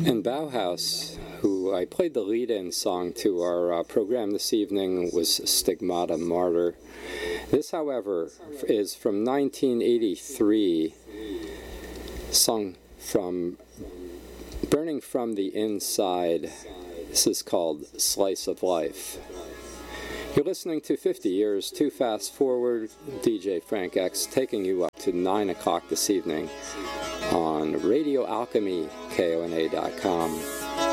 And Bauhaus, who I played the lead-in song to our program this evening, was Stigmata Martyr. This, however, is from 1983, sung from Burning from the Inside. This is called Slice of Life. You're listening to 50 Years Too Fast Forward, DJ Frank X, taking you up to 9 o'clock this evening on Radio Alchemy, KONA.com.